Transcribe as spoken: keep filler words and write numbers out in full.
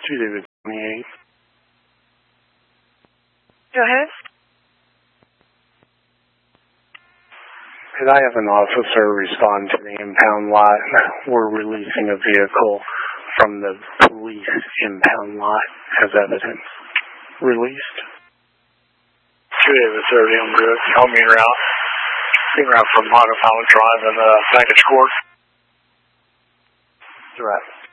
David twenty-eight. Go ahead. Could I have an officer respond to the impound lot? We're releasing a vehicle from the police impound lot as evidence. Released. two David thirty, I'm good. Help me route. Being route from Autopilot Drive and uh, Package Court. Direct.